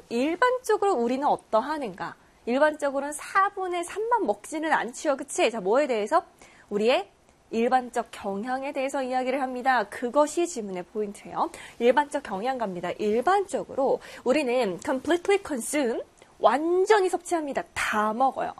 일반적으로 우리는 어떠하는가? 일반적으로는 4분의 3만 먹지는 않지요. 그치? 자, 뭐에 대해서? 우리의 일반적 경향에 대해서 이야기를 합니다. 그것이 지문의 포인트예요. 일반적 경향갑니다. 일반적으로 우리는 completely consume, 완전히 섭취합니다. 다 먹어요.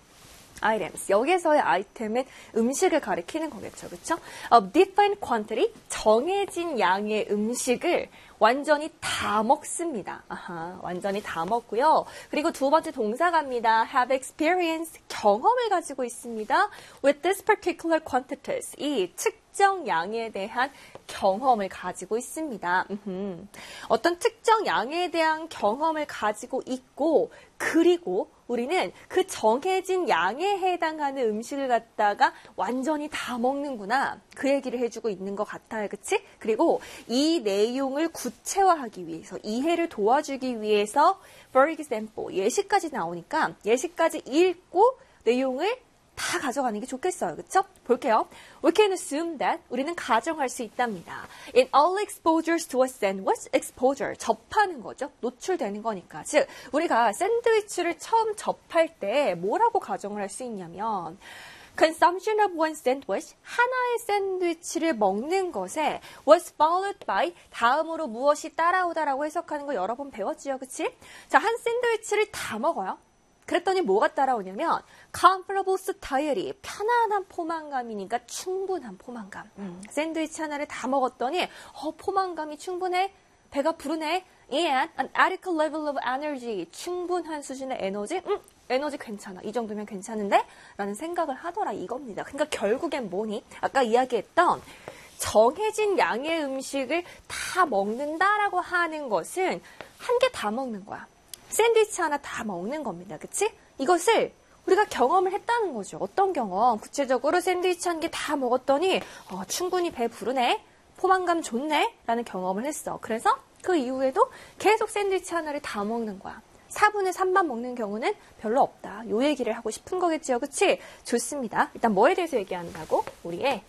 items. 여기서의 아이템은 음식을 가리키는 거겠죠. 그렇죠? defined quantity, 정해진 양의 음식을 완전히 다 먹습니다. 완전히 다 먹고요. 그리고 두 번째 동사 갑니다. have experienced, 경험을 가지고 있습니다. with this particular quantities, 이 특정 양에 대한 경험을 가지고 있습니다. 어떤 특정 양에 대한 경험을 가지고 있고, 그리고 우리는 그 정해진 양에 해당하는 음식을 갖다가 완전히 다 먹는구나. 그 얘기를 해주고 있는 것 같아요. 그치? 그리고 이 내용을 구체화하기 위해서, 이해를 도와주기 위해서 for example, 예시까지 나오니까 예시까지 읽고 내용을 다 가져가는 게 좋겠어요. 그쵸? 볼게요. We can assume that, 우리는 가정할 수 있답니다. In all exposures to a sandwich, exposure, 접하는 거죠. 노출되는 거니까. 즉, 우리가 샌드위치를 처음 접할 때 뭐라고 가정을 할 수 있냐면, consumption of one sandwich, 하나의 샌드위치를 먹는 것에 was followed by, 다음으로 무엇이 따라오다라고 해석하는 거 여러 번 배웠지요. 그치? 자, 한 샌드위치를 다 먹어요. 그랬더니 뭐가 따라오냐면 comfortable satiety, 편안한 포만감이니까 충분한 포만감. 샌드위치 하나를 다 먹었더니 포만감이 충분해, 배가 부르네. And an adequate level of energy, 충분한 수준의 에너지. 에너지 괜찮아. 이 정도면 괜찮은데? 라는 생각을 하더라 이겁니다. 그러니까 결국엔 뭐니? 아까 이야기했던 정해진 양의 음식을 다 먹는다라고 하는 것은 한 개 다 먹는 거야. 샌드위치 하나 다 먹는 겁니다. 그치? 이것을 우리가 경험을 했다는 거죠. 어떤 경험? 구체적으로 샌드위치 한 개 다 먹었더니 충분히 배 부르네? 포만감 좋네? 라는 경험을 했어. 그래서 그 이후에도 계속 샌드위치 하나를 다 먹는 거야. 4분의 3만 먹는 경우는 별로 없다. 요 얘기를 하고 싶은 거겠지요. 그치? 좋습니다. 일단 뭐에 대해서 얘기한다고? 우리의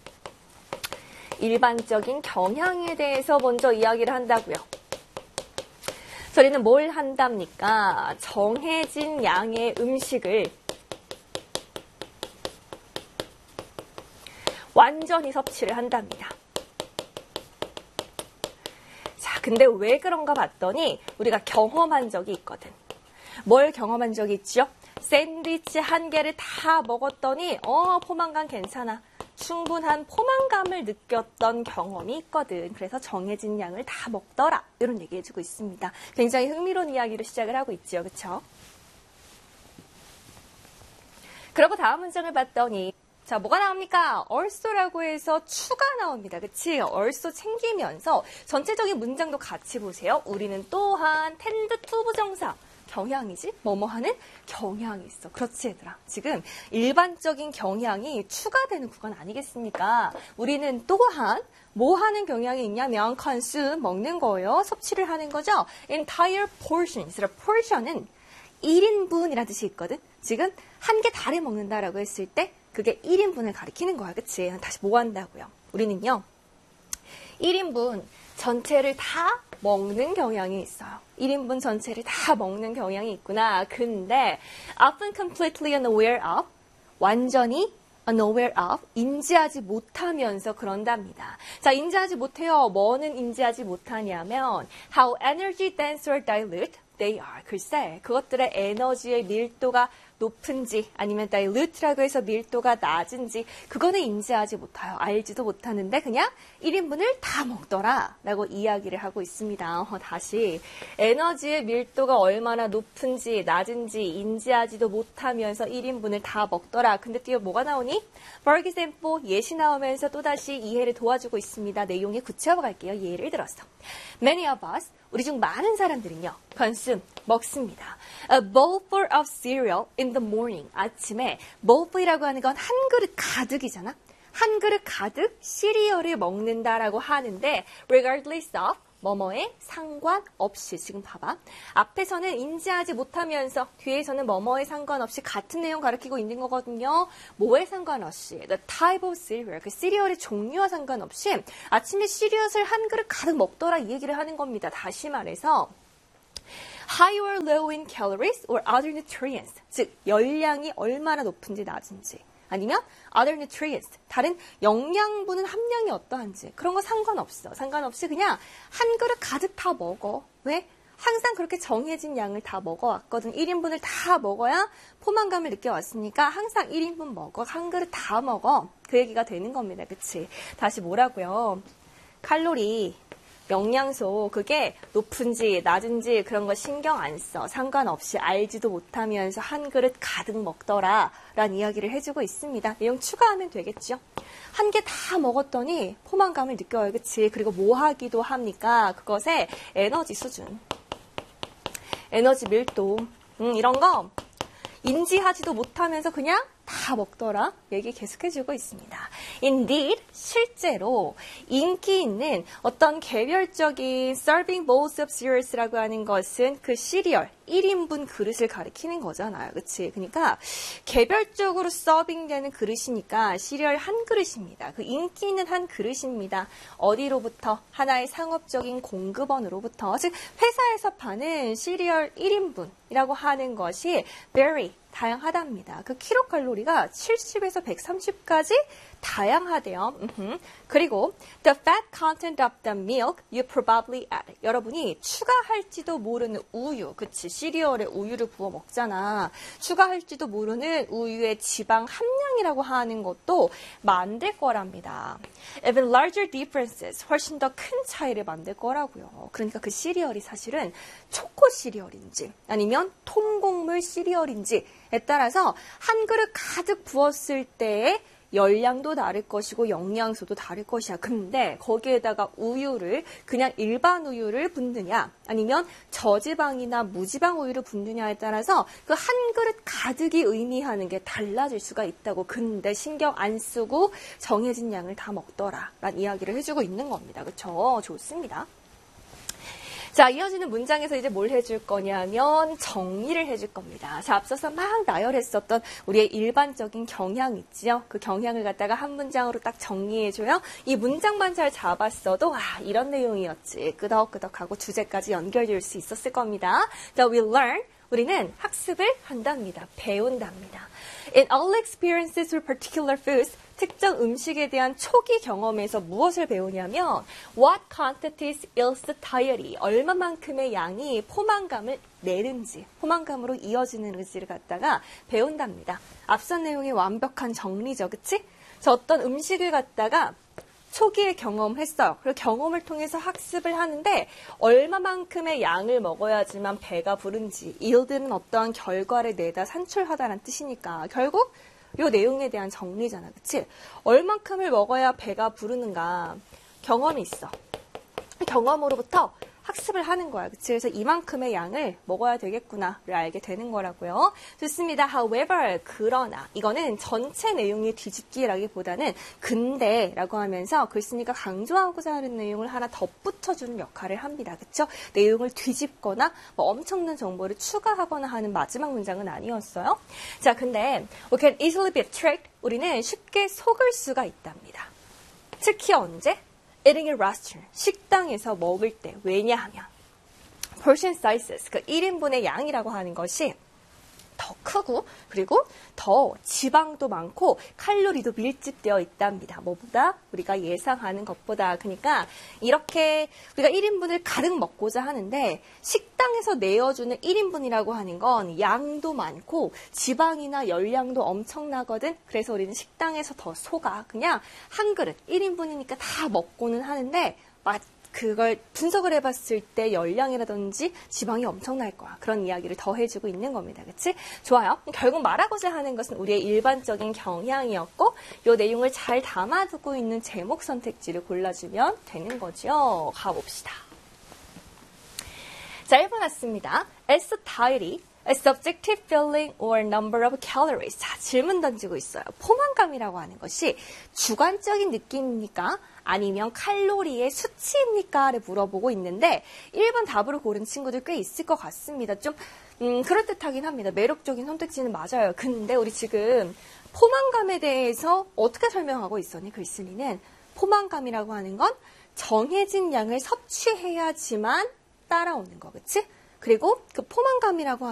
일반적인 경향에 대해서 먼저 이야기를 한다고요. 저희는 뭘 한답니까? 정해진 양의 음식을 완전히 섭취를 한답니다. 자, 근데 왜 그런가 봤더니 우리가 경험한 적이 있거든. 뭘 경험한 적이 있죠? 샌드위치 한 개를 다 먹었더니 포만감 괜찮아. 충분한 포만감을 느꼈던 경험이 있거든. 그래서 정해진 양을 다 먹더라. 이런 얘기 해주고 있습니다. 굉장히 흥미로운 이야기로 시작을 하고 있죠. 그쵸? 그리고 다음 문장을 봤더니 자, 뭐가 나옵니까? also라고 해서 추가 나옵니다. 그치? also 챙기면서 전체적인 문장도 같이 보세요. 우리는 또한 tend to 부정사. 경향이지? 뭐뭐 하는 경향이 있어. 그렇지 얘들아. 지금 일반적인 경향이 추가되는 구간 아니겠습니까? 우리는 또한 뭐 하는 경향이 있냐면 consume, 먹는 거예요. 섭취를 하는 거죠. entire portions. portion은 1인분이라는 뜻이 있거든. 지금 한 개 다를 먹는다라고 했을 때 그게 1인분을 가리키는 거야. 그치? 다시 뭐 한다고요? 우리는요. 1인분 전체를 다 먹는 경향이 있어요. 1인분 전체를 다 먹는 경향이 있구나. 근데 often completely unaware of, 완전히 unaware of, 인지하지 못하면서 그런답니다. 자, 인지하지 못해요. 뭐는 인지하지 못하냐면 how energy dense or dilute they are. 글쎄, 그것들의 에너지의 밀도가 높은지 아니면 dilute라고 해서 밀도가 낮은지 그거는 인지하지 못해요. 알지도 못하는데 그냥 1인분을 다 먹더라 라고 이야기를 하고 있습니다. 다시 에너지의 밀도가 얼마나 높은지 낮은지 인지하지도 못하면서 1인분을 다 먹더라. 근데 뒤에 뭐가 나오니? For example, 예시 나오면서 또다시 이해를 도와주고 있습니다. 내용에 구체화가 갈게요. 예를 들어서 Many of us, 우리 중 많은 사람들은요. consume, 먹습니다. A bowlful of cereal in the morning. 아침에 bowlful이라고 하는 건 한 그릇 가득이잖아. 한 그릇 가득 시리얼을 먹는다라고 하는데 regardless of, 뭐뭐에 상관없이. 지금 봐봐. 앞에서는 인지하지 못하면서 뒤에서는 뭐뭐에 상관없이 같은 내용 가르치고 있는 거거든요. 뭐에 상관없이. The type of cereal. 그 시리얼의 종류와 상관없이 아침에 시리얼을 한 그릇 가득 먹더라 이 얘기를 하는 겁니다. 다시 말해서 high or low in calories or other nutrients. 즉, 열량이 얼마나 높은지 낮은지. 아니면 other nutrients, 다른 영양분은 함량이 어떠한지. 그런 거 상관없어. 상관없이 그냥 한 그릇 가득 다 먹어. 왜? 항상 그렇게 정해진 양을 다 먹어왔거든. 1인분을 다 먹어야 포만감을 느껴왔으니까 항상 1인분 먹어. 한 그릇 다 먹어. 그 얘기가 되는 겁니다. 그치? 다시 뭐라고요? 칼로리, 영양소, 그게 높은지 낮은지 그런 거 신경 안 써. 상관없이 알지도 못하면서 한 그릇 가득 먹더라 라는 이야기를 해주고 있습니다. 내용 추가하면 되겠죠. 한 개 다 먹었더니 포만감을 느껴요. 그치? 그리고 뭐 하기도 합니까? 그것의 에너지 수준. 에너지 밀도, 이런 거 인지하지도 못하면서 그냥 다 먹더라. 얘기 계속해주고 있습니다. Indeed, 실제로 인기 있는 어떤 개별적인 serving bowls of cereals라고 하는 것은 그 시리얼, 1인분 그릇을 가리키는 거잖아요. 그치? 그러니까 개별적으로 서빙되는 그릇이니까 시리얼 한 그릇입니다. 그 인기 있는 한 그릇입니다. 어디로부터? 하나의 상업적인 공급원으로부터. 즉 회사에서 파는 시리얼 1인분이라고 하는 것이 very 다양하답니다. 그 킬로칼로리가 70에서 130까지 다양하대요. 그리고 the fat content of the milk you probably add. 여러분이 추가할지도 모르는 우유, 그치? 시리얼에 우유를 부어 먹잖아. 추가할지도 모르는 우유의 지방 함량이라고 하는 것도 만들 거랍니다. Even larger differences, 훨씬 더 큰 차이를 만들 거라고요. 그러니까 그 시리얼이 사실은 초코 시리얼인지 아니면 통곡물 시리얼인지에 따라서 한 그릇 가득 부었을 때의 열량도 다를 것이고 영양소도 다를 것이야. 근데 거기에다가 우유를 그냥 일반 우유를 붓느냐 아니면 저지방이나 무지방 우유를 붓느냐에 따라서 그 한 그릇 가득이 의미하는 게 달라질 수가 있다고. 근데 신경 안 쓰고 정해진 양을 다 먹더라 라는 이야기를 해주고 있는 겁니다. 그쵸? 좋습니다. 자, 이어지는 문장에서 이제 뭘 해줄 거냐면 정리를 해줄 겁니다. 자, 앞서서 막 나열했었던 우리의 일반적인 경향 있지요? 그 경향을 갖다가 한 문장으로 딱 정리해줘요. 이 문장만 잘 잡았어도 이런 내용이었지. 끄덕끄덕하고 주제까지 연결될 수 있었을 겁니다. 자, we learn. 우리는 학습을 한답니다. 배운답니다. In all experiences with particular foods, 특정 음식에 대한 초기 경험에서 무엇을 배우냐면 what quantities yield satiety, 얼마만큼의 양이 포만감을 내는지, 포만감으로 이어지는 의지를 갖다가 배운답니다. 앞선 내용의 완벽한 정리죠. 그치? 저 어떤 음식을 갖다가 초기에 경험했어요. 그리고 경험을 통해서 학습을 하는데 얼마만큼의 양을 먹어야지만 배가 부른지, yield는 어떠한 결과를 내다 산출하다라는 뜻이니까 결국 이 내용에 대한 정리잖아. 그치? 얼만큼을 먹어야 배가 부르는가 경험이 있어. 경험으로부터 학습을 하는 거야. 그치? 그래서 이만큼의 양을 먹어야 되겠구나를 알게 되는 거라고요. 좋습니다. However, 그러나 이거는 전체 내용의 뒤집기라기보다는 근데라고 하면서 글쓴이가 강조하고자 하는 내용을 하나 덧붙여주는 역할을 합니다. 그쵸? 내용을 뒤집거나 뭐 엄청난 정보를 추가하거나 하는 마지막 문장은 아니었어요. 자, 근데 we can easily be tricked. 우리는 쉽게 속을 수가 있답니다. 특히 언제? Eating in restaurant, 식당에서 먹을 때. 왜냐하면 portion sizes, 그 1인분의 양이라고 하는 것이 더 크고 그리고 더 지방도 많고 칼로리도 밀집되어 있답니다. 뭐보다? 우리가 예상하는 것보다. 그러니까 이렇게 우리가 1인분을 가득 먹고자 하는데 식당에서 내어주는 1인분이라고 하는 건 양도 많고 지방이나 열량도 엄청나거든. 그래서 우리는 식당에서 더 속아. 그냥 한 그릇 1인분이니까 다 먹고는 하는데 그걸 분석을 해봤을 때 열량이라든지 지방이 엄청날 거야. 그런 이야기를 더 해주고 있는 겁니다. 그치? 좋아요. 결국 말하고자 하는 것은 우리의 일반적인 경향이었고 이 내용을 잘 담아두고 있는 제목 선택지를 골라주면 되는 거죠. 가봅시다. 자, 1번 왔습니다. satiety, a subjective feeling or number of calories. 자, 질문 던지고 있어요. 포만감이라고 하는 것이 주관적인 느낌입니까? 아니면 칼로리의 수치입니까? 를 물어보고 있는데 1번 답으로 고른 친구들 꽤 있을 것 같습니다. 좀 그럴듯하긴 합니다. 매력적인 선택지는 맞아요. 근데 우리 지금 포만감에 대해서 어떻게 설명하고 있었니? 글쓴이는 포만감이라고 하는 건 정해진 양을 섭취해야지만 따라오는 거. 그치? 그리고 그 포만감이라고